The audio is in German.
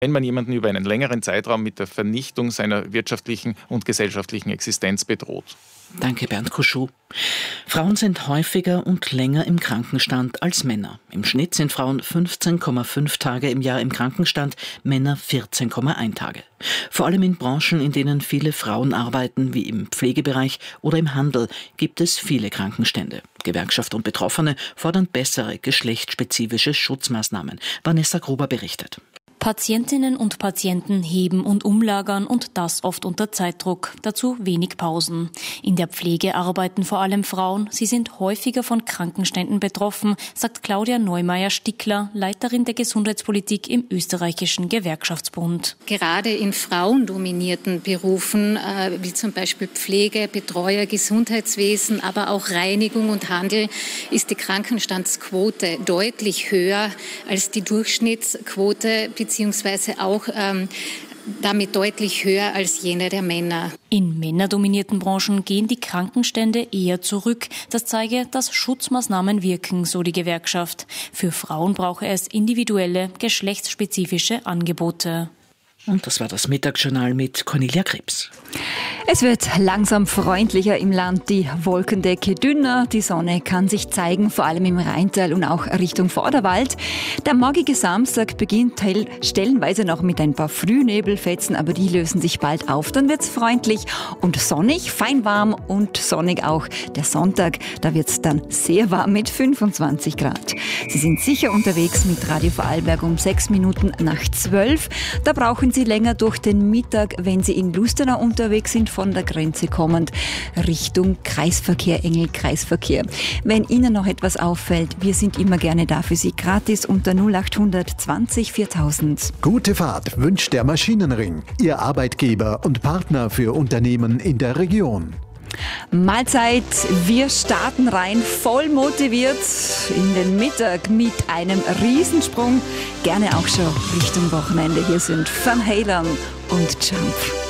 Wenn man jemanden über einen längeren Zeitraum mit der Vernichtung seiner wirtschaftlichen und gesellschaftlichen Existenz bedroht. Danke, Bernd Kuschou. Frauen sind häufiger und länger im Krankenstand als Männer. Im Schnitt sind Frauen 15,5 Tage im Jahr im Krankenstand, Männer 14,1 Tage. Vor allem in Branchen, in denen viele Frauen arbeiten, wie im Pflegebereich oder im Handel, gibt es viele Krankenstände. Gewerkschaft und Betroffene fordern bessere geschlechtsspezifische Schutzmaßnahmen. Vanessa Gruber berichtet. Patientinnen und Patienten heben und umlagern und das oft unter Zeitdruck. Dazu wenig Pausen. In der Pflege arbeiten vor allem Frauen. Sie sind häufiger von Krankenständen betroffen, sagt Claudia Neumeier-Stickler, Leiterin der Gesundheitspolitik im österreichischen Gewerkschaftsbund. Gerade in frauendominierten Berufen, wie zum Beispiel Pflege, Betreuer, Gesundheitswesen, aber auch Reinigung und Handel, ist die Krankenstandsquote deutlich höher als die Durchschnittsquote, beziehungsweise auch damit deutlich höher als jene der Männer. In männerdominierten Branchen gehen die Krankenstände eher zurück. Das zeige, dass Schutzmaßnahmen wirken, so die Gewerkschaft. Für Frauen brauche es individuelle, geschlechtsspezifische Angebote. Und das war das Mittagsjournal mit Cornelia Krebs. Es wird langsam freundlicher im Land, die Wolkendecke dünner, die Sonne kann sich zeigen, vor allem im Rheintal und auch Richtung Vorderwald. Der morgige Samstag beginnt stellenweise noch mit ein paar Frühnebelfetzen, aber die lösen sich bald auf. Dann wird's freundlich und sonnig, fein warm und sonnig auch. Der Sonntag, da wird's dann sehr warm mit 25 Grad. Sie sind sicher unterwegs mit Radio Vorarlberg um 6 Minuten nach 12. Da brauchen Sie länger durch den Mittag, wenn Sie in Lustenau unterwegs sind, von der Grenze kommend Richtung Kreisverkehr, Engel-Kreisverkehr. Wenn Ihnen noch etwas auffällt, wir sind immer gerne da für Sie, gratis unter 0800 20 4000. Gute Fahrt wünscht der Maschinenring, Ihr Arbeitgeber und Partner für Unternehmen in der Region. Mahlzeit, wir starten rein, voll motiviert in den Mittag mit einem Riesensprung. Gerne auch schon Richtung Wochenende. Hier sind Van Halen und Jump.